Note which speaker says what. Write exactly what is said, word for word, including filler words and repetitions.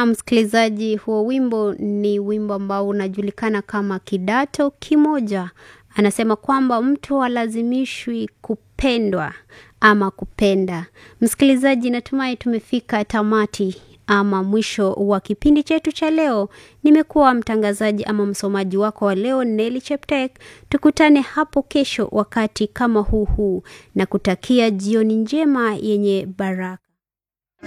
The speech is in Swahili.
Speaker 1: Na msikilizaji, huo wimbo ni wimbo ambao unajulikana kama kidato kimoja. Anasema kwamba mtu halazimishwi kupendwa ama kupenda. Msikilizaji, natumai tumefika tamati ama mwisho wa kipindi chetu cha leo. Nimekuwa mtangazaji ama msomaji wako wa leo, Nelly Cheptek. Tukutane hapo kesho wakati kama huu huu, na kutakia jioni njema yenye baraka.